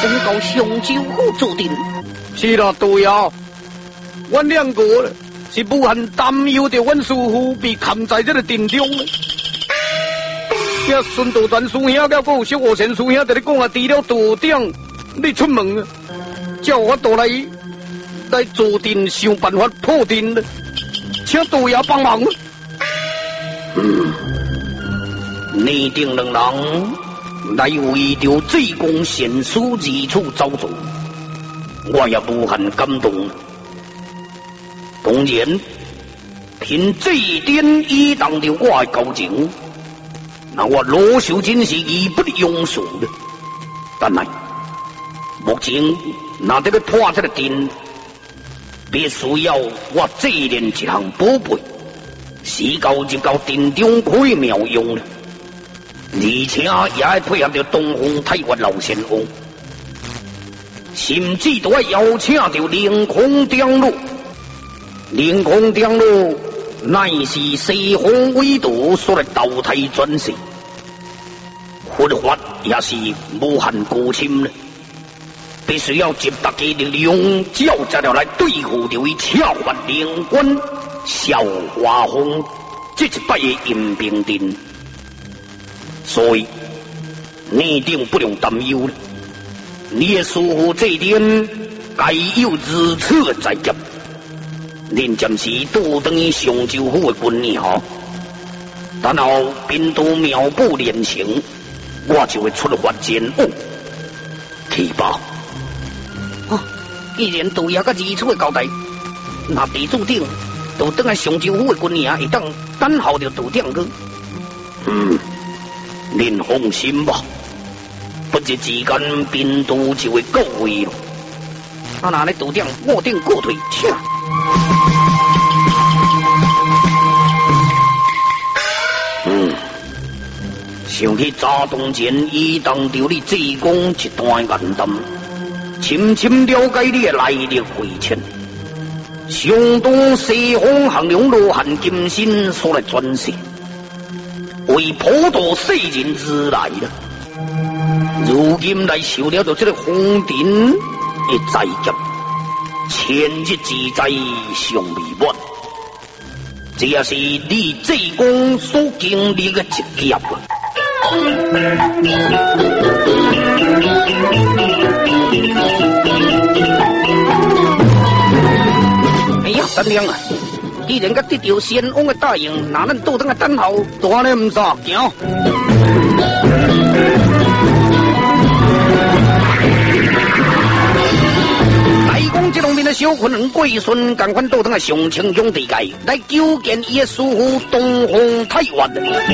送到上州府注定。 是啦，对啊，阮两个是无限担忧着阮师父被砍在这个阵中。这孙道传师兄了，还有小和善师兄在咧讲啊，除了道长你出门啊，叫我倒来坐阵想办法破阵，请道爷帮忙。 你定两人来为着济公贤师二处遭罪，我也无限感动。当然，凭这一点依当着我的交情，那我罗秀真是义不容辞的。但係目前那得要破这个阵，必须要我这练一项宝贝，时到就到阵中可以妙用了。而且也要配合着东方太岳老仙翁，甚至都要邀请着凌空长老。凌空长老乃是西方伟道所来投胎转世，佛法也是无限高深的，必须要集大家力量，召集了来对付着伊巧法灵官小华风这一摆的阴兵阵。所以你一定不用担忧了，你的师父这一点该有如此的才业，恁暂时倒等于上州府的军营，然后兵都苗步连成，我就会出发前往去吧。既然道爷甲二处的交代，那地主顶就等下上州府的军营会当等候着道长去。您放心吧，不一之间兵都就会到位了。那咧道长我定过退，请。想起早当前已当着你济公一段眼淡，深深了解你的来历回程。相当西方行龙罗汉金身所来转世，为普渡世人之来了。如今来受了这个红尘的灾劫，千日之灾尚未完，这也是你济公所经历的一劫啊！哎呀，三娘啊！既然甲得到仙翁的答应，那咱倒等下等候，大呢唔傻行。来讲这方面的小困难贵孙，赶快倒等下上清兄弟界来求见伊的师父东方太岳。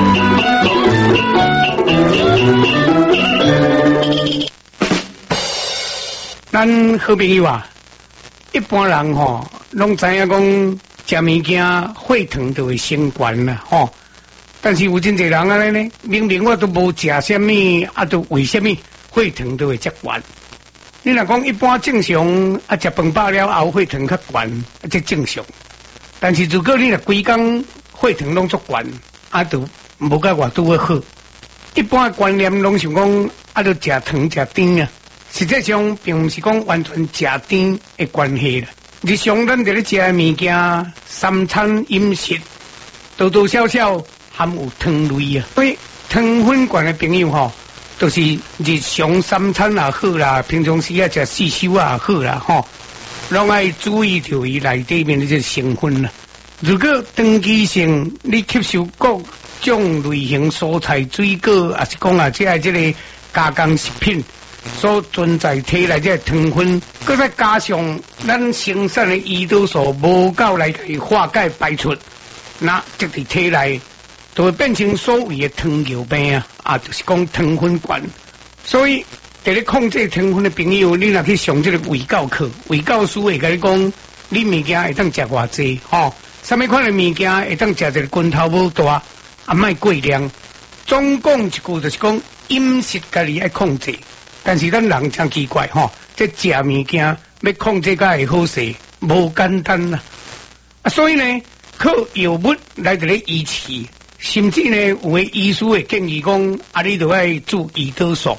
咱好朋友啊，一般人拢知影讲食物件血糖就会升悬啦，但是有真侪人安尼呢，明明我都无食什么，都为什么血糖都会遮悬？你若讲一般正常食饭饱了后血糖较悬，这正常。但是如果你若规工血糖拢足悬，就无甲外拄好。一般观念拢想讲就食糖食甜啊。实际上并不是讲完全食甜的关系啦。日常咱在咧食的物件，三餐饮食多多少少含有糖类啊。所以糖分悬的朋友就是日常三餐也好啦，平常时食四修也好啦，拢爱注意到伊内底面的这成分啦。如果长期性你吸收各种类型蔬菜、水果，也是讲这个加工食品所存在体内这糖分，搁再加上咱生产的胰岛素无够来化解排出，那这个体内就会变成所谓的糖尿病就是讲糖分悬。所以在咧控制糖分的朋友，你若去上这个卫教课，卫教师会甲你讲，你物件会当食偌济什么款的物件会当食一个拳头无大，莫过量。总讲一句就是讲饮食家己爱控制。但是咱人真奇怪这食物件要控制甲会好势，无简单啦。所以呢，靠药物来伫咧医治，甚至呢有的医师会建议讲，你就要注胰岛素，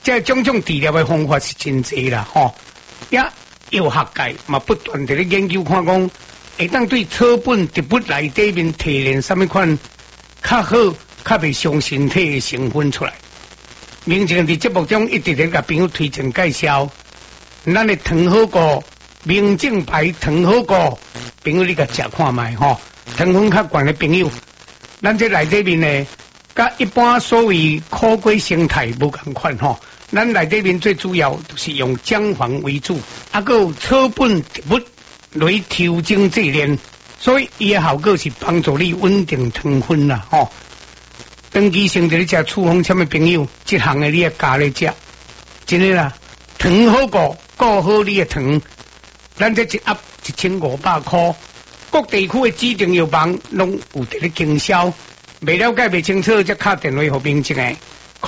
这种治疗的方法是真济啦，也药学界嘛不断地咧研究看讲，会当对草本植物内底面提炼什么款较好、较袂伤身体的成分出来。明前伫节目中一直咧甲朋友推荐介绍，咱的糖好果、明正牌糖好果，朋友你甲食看卖糖分较悬的朋友，咱这内底面呢，甲一般所谓苦瓜生态无共款咱内底面最主要就是用姜黄为主，还有草本植物来调整制炼，所以伊的效果是帮助你稳定糖分啦长期性在咧食处方签的朋友，这项的你也加咧食，真的啦，糖好过，顾好你的糖，咱这一盒1500块，各地区的指定药房拢有在咧经销，未了解未清楚，则打电话给民警的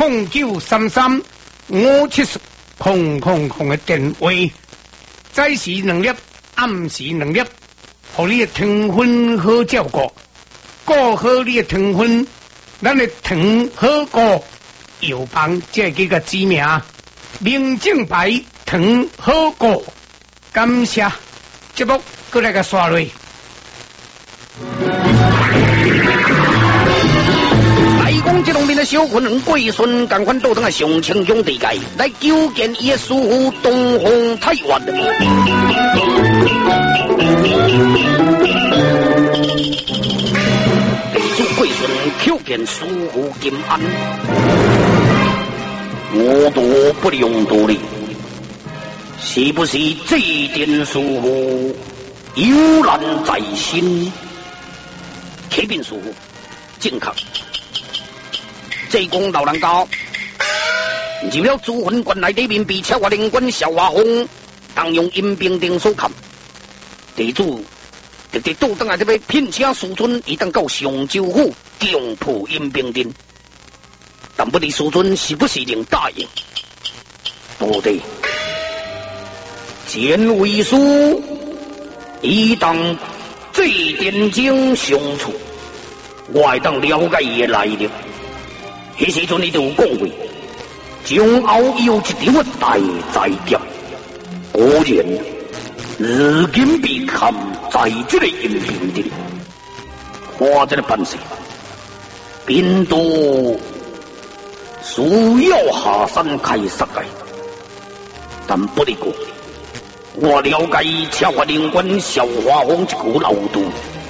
0933570000的电话，早时2粒，暗时2粒，互你的糖分好照顾，顾好你的糖分。咱的糖好果药房，这几个知名，明正牌糖好果，感谢节目，过来个刷落。 来讲这农民的小困难，贵孙赶快到登啊上清乡地界来求见伊的师傅东方太原。贵孙求见师傅金安，我多不用多礼，是不是这点师傅悠然在心？启禀师傅，正确。这讲老人家入了朱魂关内底面，被超我灵官小华峰当用阴兵丁所砍，地主。直直倒转来这边聘请师尊，伊当到上州府强破阴兵阵，但不知师尊是不是能答应？不对，前为师伊当最点睛相处，我会当了解伊的来历。迄时阵伊就有讲过，将后有一条大财劫，果然。如今被砍在这个阴兵阵，看这个办事，兵多需要下山开杀界，但不得过。我了解超发灵官小华峰这股老道，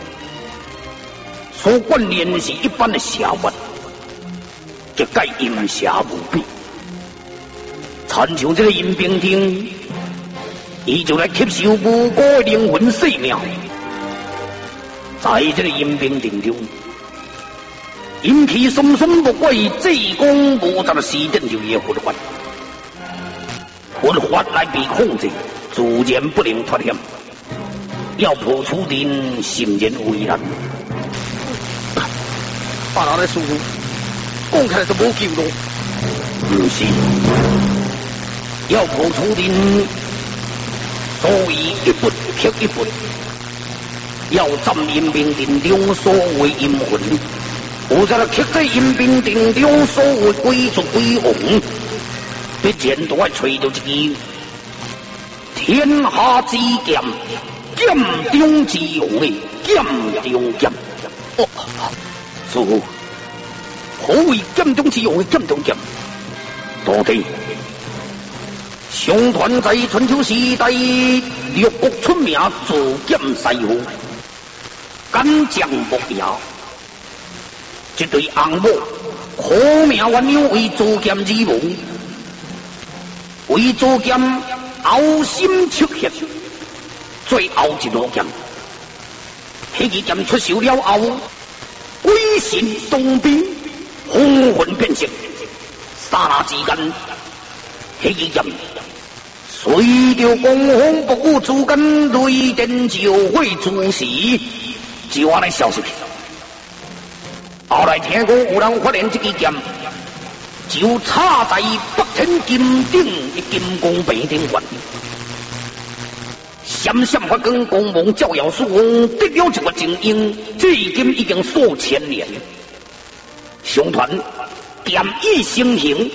所锻炼是一般的邪物，这该阴邪无比，参像这个阴兵阵。伊就来吸收无辜的灵魂生命，在这个阴兵阵中，阴气深深不怪，济公54点就也活法，活法来被控制，自然不能脱险，要破除阵，心然为难。把他的师傅讲起来都无救咯，不是，要破除阵。所以一步劈一步，要占阴兵阵中所谓阴魂，有在刻在阴兵阵中所谓鬼卒鬼王，必然都要找到一支天下之剑，剑中之王的剑中剑。哦，师傅，何为剑中之王的剑中剑？到底？相传在春秋时代，六国出名做剑师傅，敢将木牙。一对红母，苦命鸳鸯为做剑之母，为做剑呕心泣血，最后一路剑，迄支剑出手了后，鬼神动兵，风魂变色，刹那之间，迄支剑。随着狂风暴雨之间，雷电就会诸时，就安尼消失去。后来听讲有人发现这支剑，就插在北天金顶的金光牌顶端，闪闪发光，光芒照耀四方，得了一个精英，至今已经数千年。相传剑意成形，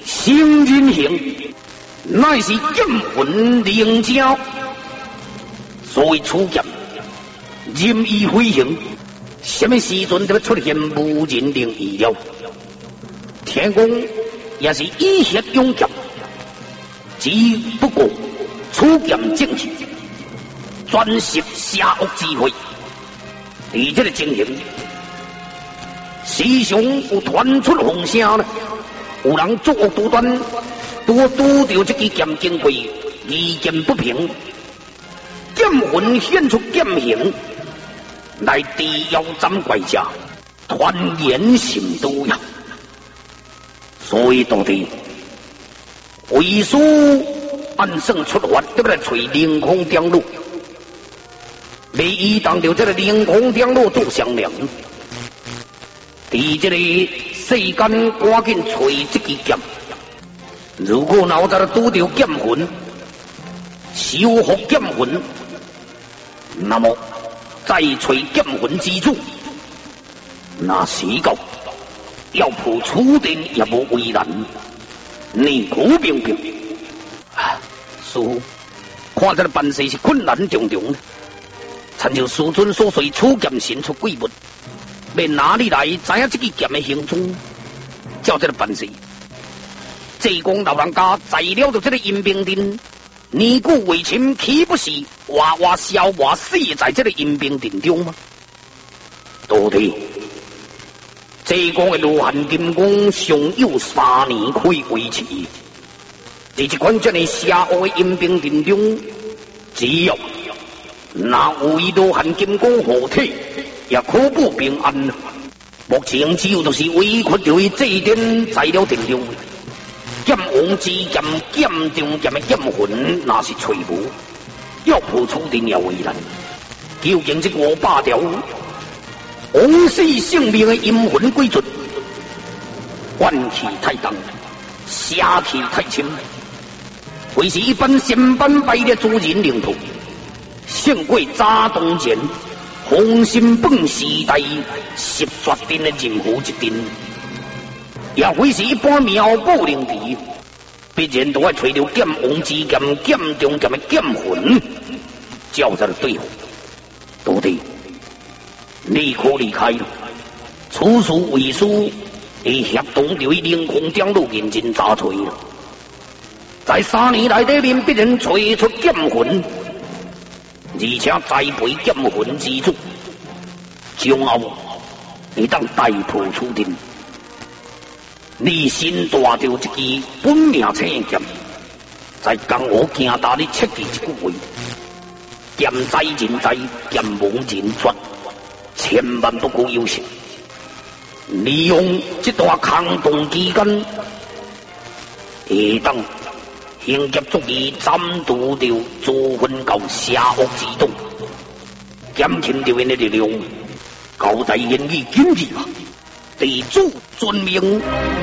行人行，乃是剑魂灵将，所谓出剑任意飞行，什么时阵就要出现无人能预料。天公也是以血勇剑，只不过出剑正气，专习下恶智慧。在这个情形，时常有传出风声，有人作恶多端，拄到这支剑经过，意见不平，剑魂显出剑形，来地妖斩怪者，团言心都呀。所以到底为师按算出发，对不对？找凌空顶路，未依当着这个凌空顶路做商量。在这个世间，赶紧找这支剑。如果脑袋拄到剑魂，修复剑魂，那么再找剑魂之主，那时到要破楚定也无为难。你苦明白？师父，看这个办事是困难重重。参照师尊所说，楚剑神出鬼物，要哪里来知影这支剑的行踪？照这个办事，济公老人家在了着这个阴兵阵，年久为侵，岂不是活活消活死在这个阴兵阵中吗？到底济公的罗汉金刚尚有3年可以维持，在这款这样邪恶的阴兵阵中，只要那有伊罗汉金刚护体，也可保平安。目前只有就是委屈着伊这一点在了阵中。剑王之剑，剑中剑的剑魂，那是吹无，要破楚定也为难。究竟这500条枉死性命的阴魂鬼卒，怨气太重，邪气太深，为是一般仙班败的主人领土，胜过早冬前红心本时代十绝阵的任何一阵。也非是一般苗宝灵敌，必然都要找到剑王之剑、剑中剑的剑魂，叫他对付。到底立刻离开，此事为师会协同着凌空顶路认真查找。在3年内底面，必然找出剑魂，而且栽培剑魂之主，将后会当大破楚定。你身带着这支本命青剑，在江湖行大的切记一句话：剑在人在，剑亡人绝，千万不可有失。利用这段抗冬期间，会当行劫足以斩除掉诸分教邪恶之动，减轻着因的力量，交代言语今日吧。地主遵命。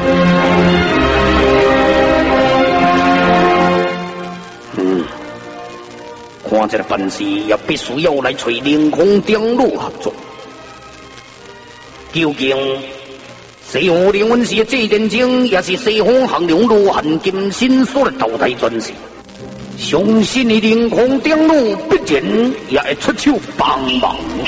看这个办事也必须要来找凌空顶路合作。究竟西湖灵魂是这点钟，也是西方行龙罗汉金身所的投胎转世。相信的凌空顶路必然也会出手帮忙。